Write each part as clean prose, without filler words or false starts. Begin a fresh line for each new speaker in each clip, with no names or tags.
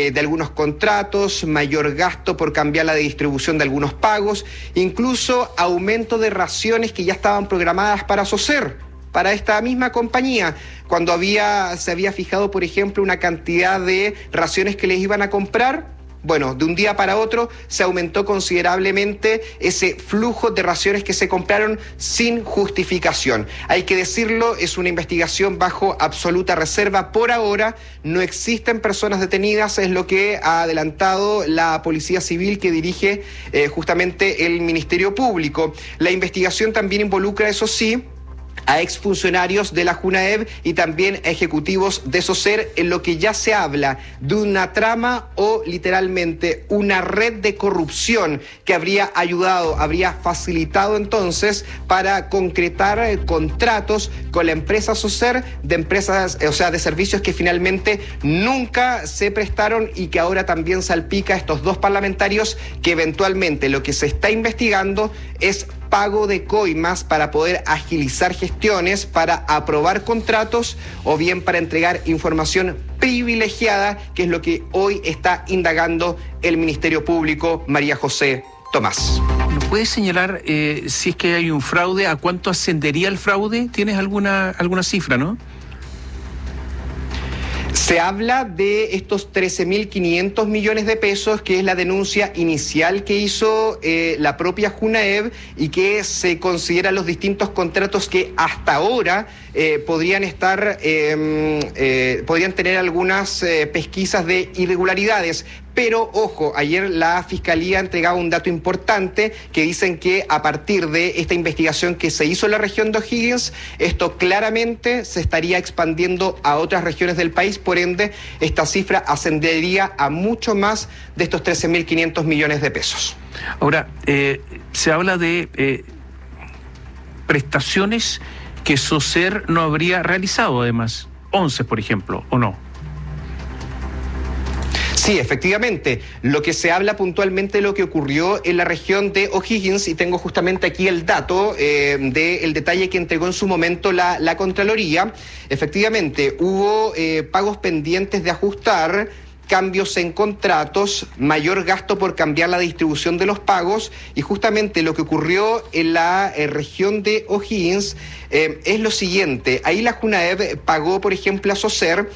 de algunos contratos, mayor gasto por cambiar la distribución de algunos pagos, incluso aumento de raciones que ya estaban programadas para SOSER, para esta misma compañía, cuando se había fijado, por ejemplo, una cantidad de raciones que les iban a comprar. Bueno, de un día para otro se aumentó considerablemente ese flujo de raciones que se compraron sin justificación. Hay que decirlo, es una investigación bajo absoluta reserva. Por ahora no existen personas detenidas, es lo que ha adelantado la Policía Civil que dirige justamente el Ministerio Público. La investigación también involucra, eso sí, a exfuncionarios de la Junaev y también a ejecutivos de SOSER, en lo que ya se habla de una trama o literalmente una red de corrupción que habría facilitado entonces para concretar contratos con la empresa SOSER de servicios que finalmente nunca se prestaron y que ahora también salpica a estos dos parlamentarios, que eventualmente lo que se está investigando es pago de coimas para poder agilizar gestiones, para aprobar contratos o bien para entregar información privilegiada, que es lo que hoy está indagando el Ministerio Público. María José Tomás.
¿Nos puedes señalar si es que hay un fraude? ¿A cuánto ascendería el fraude? ¿Tienes alguna cifra, no?
Se habla de estos 13.500 millones de pesos, que es la denuncia inicial que hizo la propia Junaev y que se consideran los distintos contratos que hasta ahora podrían tener algunas pesquisas de irregularidades. Pero, ojo, ayer la Fiscalía entregaba un dato importante que dicen que a partir de esta investigación que se hizo en la región de O'Higgins, esto claramente se estaría expandiendo a otras regiones del país, por ende, esta cifra ascendería a mucho más de estos 13.500 millones de pesos.
Ahora, se habla de prestaciones que SOSER no habría realizado, además, 11, por ejemplo, ¿o no?
Sí, efectivamente. Lo que se habla puntualmente de lo que ocurrió en la región de O'Higgins, y tengo justamente aquí el dato del detalle que entregó en su momento la Contraloría. Efectivamente, hubo pagos pendientes de ajustar, cambios en contratos, mayor gasto por cambiar la distribución de los pagos, y justamente lo que ocurrió en la región de O'Higgins es lo siguiente. Ahí la Junaev pagó, por ejemplo, a SOSER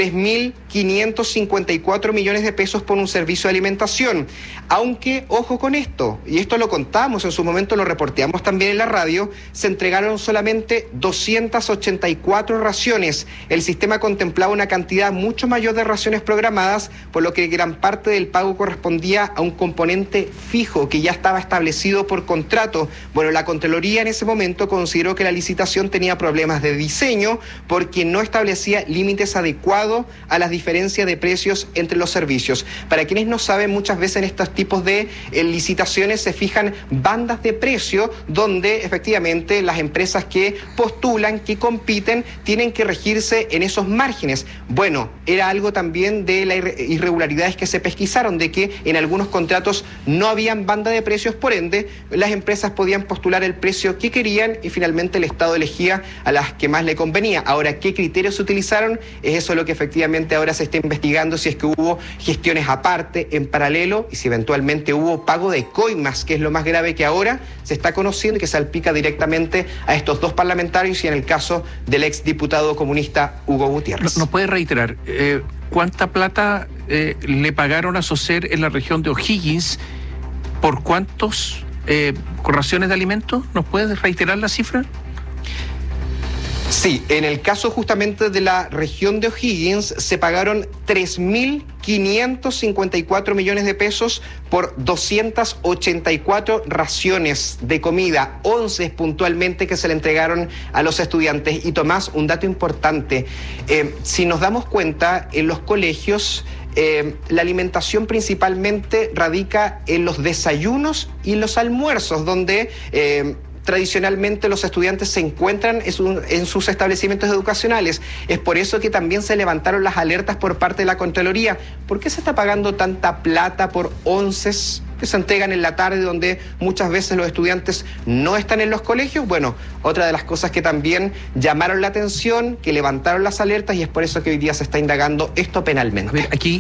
3.554 millones de pesos por un servicio de alimentación. Aunque, ojo con esto, y esto lo contamos en su momento, lo reporteamos también en la radio, se entregaron solamente 284 raciones. El sistema contemplaba una cantidad mucho mayor de raciones programadas, por lo que gran parte del pago correspondía a un componente fijo que ya estaba establecido por contrato. Bueno, la Contraloría en ese momento consideró que la licitación tenía problemas de diseño porque no establecía límites adecuados a las diferencias de precios entre los servicios. Para quienes no saben, muchas veces en estos tipos de licitaciones se fijan bandas de precio donde efectivamente las empresas que postulan, que compiten, tienen que regirse en esos márgenes. Bueno, era algo también de las irregularidades que se pesquisaron, de que en algunos contratos no habían banda de precios, por ende las empresas podían postular el precio que querían y finalmente el Estado elegía a las que más le convenía. Ahora, ¿qué criterios se utilizaron? Es eso lo que efectivamente ahora se está investigando, si es que hubo gestiones aparte, en paralelo, y si eventualmente hubo pago de coimas, que es lo más grave que ahora se está conociendo y que salpica directamente a estos dos parlamentarios y en el caso del exdiputado comunista Hugo Gutiérrez.
¿Nos puede reiterar cuánta plata le pagaron a SOSER en la región de O'Higgins? ¿Por cuántos raciones de alimentos? ¿Nos puede reiterar la cifra?
Sí, en el caso justamente de la región de O'Higgins se pagaron 3.554 millones de pesos por 284 raciones de comida, 11 puntualmente que se le entregaron a los estudiantes. Y Tomás, un dato importante, si nos damos cuenta, en los colegios la alimentación principalmente radica en los desayunos y los almuerzos, donde tradicionalmente los estudiantes se encuentran en sus establecimientos educacionales. Es por eso que también se levantaron las alertas por parte de la Contraloría. ¿Por qué se está pagando tanta plata por onces que se entregan en la tarde, donde muchas veces los estudiantes no están en los colegios? Bueno, otra de las cosas que también llamaron la atención, que levantaron las alertas, y es por eso que hoy día se está indagando esto penalmente.
A ver, aquí